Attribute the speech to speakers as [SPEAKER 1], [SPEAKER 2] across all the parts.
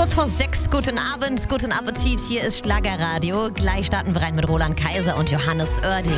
[SPEAKER 1] Kurz vor 6, guten Abend, guten Appetit, hier ist Schlagerradio. Gleich starten wir rein mit Roland Kaiser und Johannes Oerding.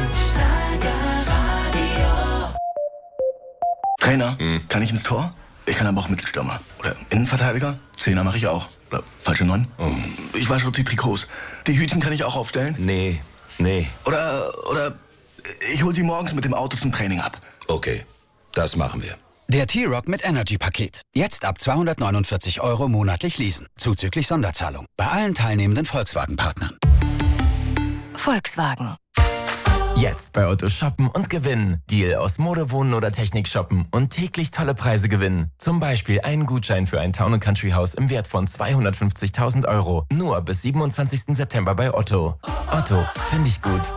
[SPEAKER 2] Trainer, kann ich ins Tor? Ich kann aber auch Mittelstürmer. Oder Innenverteidiger? Zehner mache ich auch. Oder falsche 9? Ich wasche die Trikots. Die Hütchen kann ich auch aufstellen?
[SPEAKER 3] Nee.
[SPEAKER 2] Oder ich hol sie morgens mit dem Auto zum Training ab.
[SPEAKER 3] Okay, das machen wir.
[SPEAKER 4] Der T-Rock mit Energy-Paket. Jetzt ab 249 € monatlich leasen. Zuzüglich Sonderzahlung. Bei allen teilnehmenden Volkswagen-Partnern.
[SPEAKER 5] Volkswagen.
[SPEAKER 6] Jetzt bei Otto shoppen und gewinnen. Deal aus Mode, Wohnen oder Technik shoppen und täglich tolle Preise gewinnen. Zum Beispiel einen Gutschein für ein Town & Country Haus im Wert von 250.000 €. Nur bis 27. September bei Otto. Otto, finde ich gut.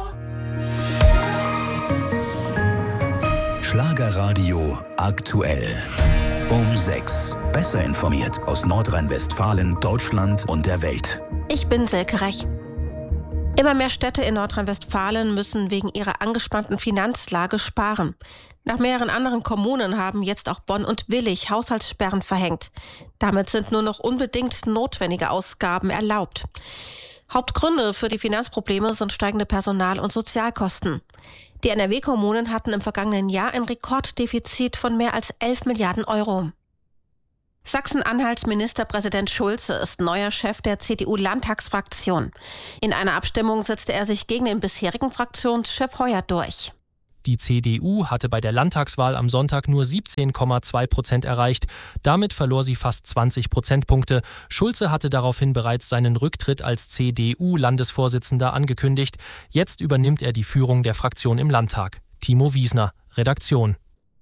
[SPEAKER 7] Schlagerradio aktuell. Um 6. Besser informiert aus Nordrhein-Westfalen, Deutschland und der Welt.
[SPEAKER 8] Ich bin Silke Rech. Immer mehr Städte in Nordrhein-Westfalen müssen wegen ihrer angespannten Finanzlage sparen. Nach mehreren anderen Kommunen haben jetzt auch Bonn und Willich Haushaltssperren verhängt. Damit sind nur noch unbedingt notwendige Ausgaben erlaubt. Hauptgründe für die Finanzprobleme sind steigende Personal- und Sozialkosten. Die NRW-Kommunen hatten im vergangenen Jahr ein Rekorddefizit von mehr als 11 Milliarden €. Sachsen-Anhalts Ministerpräsident Schulze ist neuer Chef der CDU-Landtagsfraktion. In einer Abstimmung setzte er sich gegen den bisherigen Fraktionschef Heuer durch.
[SPEAKER 9] Die CDU hatte bei der Landtagswahl am Sonntag nur 17,2% erreicht. Damit verlor sie fast 20 Prozentpunkte. Schulze hatte daraufhin bereits seinen Rücktritt als CDU-Landesvorsitzender angekündigt. Jetzt übernimmt er die Führung der Fraktion im Landtag. Timo Wiesner, Redaktion.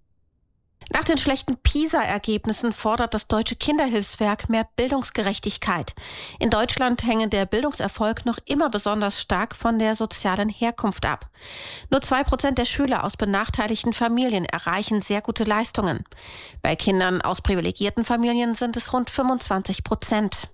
[SPEAKER 8] Nach den schlechten PISA-Ergebnissen fordert das Deutsche Kinderhilfswerk mehr Bildungsgerechtigkeit. In Deutschland hänge der Bildungserfolg noch immer besonders stark von der sozialen Herkunft ab. Nur 2% der Schüler aus benachteiligten Familien erreichen sehr gute Leistungen. Bei Kindern aus privilegierten Familien sind es rund 25%.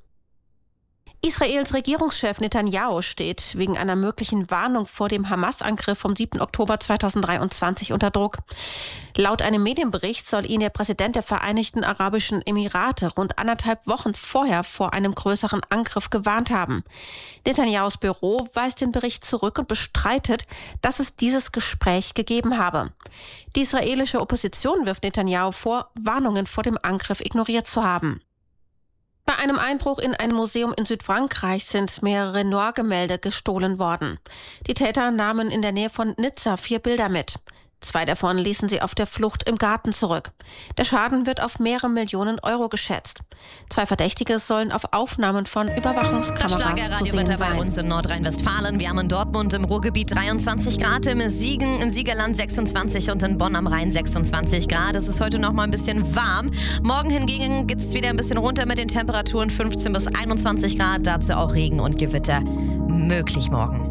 [SPEAKER 8] Israels Regierungschef Netanyahu steht wegen einer möglichen Warnung vor dem Hamas-Angriff vom 7. Oktober 2023 unter Druck. Laut einem Medienbericht soll ihn der Präsident der Vereinigten Arabischen Emirate rund 1,5 Wochen vorher vor einem größeren Angriff gewarnt haben. Netanyahus Büro weist den Bericht zurück und bestreitet, dass es dieses Gespräch gegeben habe. Die israelische Opposition wirft Netanyahu vor, Warnungen vor dem Angriff ignoriert zu haben. Bei einem Einbruch in ein Museum in Südfrankreich sind mehrere Renoir-Gemälde gestohlen worden. Die Täter nahmen in der Nähe von Nizza 4 Bilder mit. 2 davon ließen sie auf der Flucht im Garten zurück. Der Schaden wird auf mehrere Millionen € geschätzt. 2 Verdächtige sollen auf Aufnahmen von Überwachungskameras zu
[SPEAKER 1] Schlagerradio
[SPEAKER 8] sehen
[SPEAKER 1] Wetter bei
[SPEAKER 8] sein.
[SPEAKER 1] uns in Nordrhein-Westfalen. Wir haben in Dortmund im Ruhrgebiet 23 Grad, im Siegerland 26 und in Bonn am Rhein 26 Grad. Es ist heute noch mal ein bisschen warm. Morgen hingegen geht es wieder ein bisschen runter mit den Temperaturen 15 bis 21 Grad. Dazu auch Regen und Gewitter möglich morgen.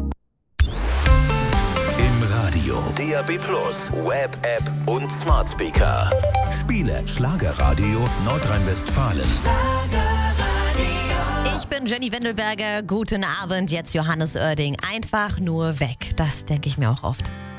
[SPEAKER 7] Radio, DAB+, Web-App und Smart Speaker. Spiele Schlagerradio Nordrhein-Westfalen.
[SPEAKER 1] Ich bin Jenny Wendelberger. Guten Abend, jetzt Johannes Oerding. Einfach nur weg. Das denke ich mir auch oft.